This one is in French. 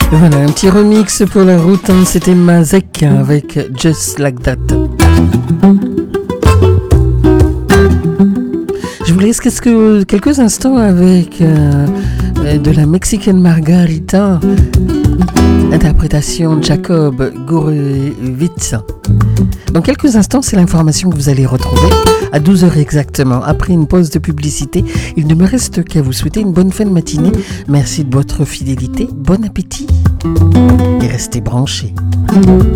Voilà, un petit remix pour la route, hein. C'était Mazek avec Just Like That. Je vous laisse quelques instants avec de la Mexican Margarita, interprétation Jacob Gurewitz. Dans quelques instants, c'est l'information que vous allez retrouver à 12h exactement. Après une pause de publicité, il ne me reste qu'à vous souhaiter une bonne fin de matinée. Merci de votre fidélité, bon appétit et restez branchés.